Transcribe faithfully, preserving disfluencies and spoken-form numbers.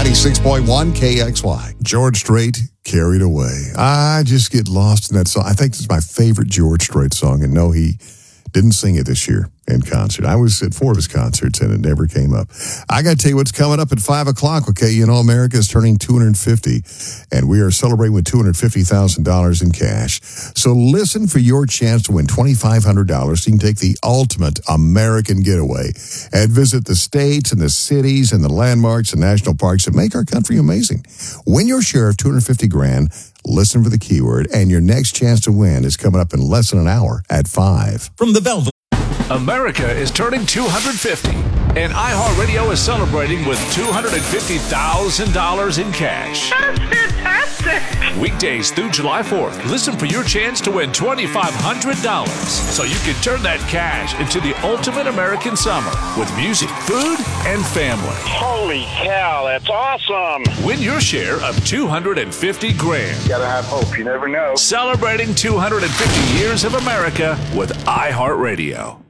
ninety-six point one K X Y. George Strait, Carried Away. I just get lost in that song. I think it's my favorite George Strait song, and no, he didn't sing it this year in concert. I was at four of his concerts, and it never came up. I got to tell you what's coming up at five o'clock, okay? You know, America is turning two hundred fifty, and we are celebrating with two hundred fifty thousand dollars in cash. So listen for your chance to win twenty-five hundred dollars. You can take the ultimate American getaway and visit the states and the cities and the landmarks and national parks that make our country amazing. Win your share of two hundred fifty grand. Listen for the keyword, and your next chance to win is coming up in less than an hour at five. From the Belleville. America is turning two hundred fifty, and iHeartRadio is celebrating with two hundred fifty thousand dollars in cash. That's fantastic! Weekdays through July fourth, listen for your chance to win twenty-five hundred dollars so you can turn that cash into the ultimate American summer with music, food, and family. Holy cow, that's awesome! Win your share of two hundred fifty grand. Gotta have hope, you never know. Celebrating two hundred fifty years of America with iHeartRadio.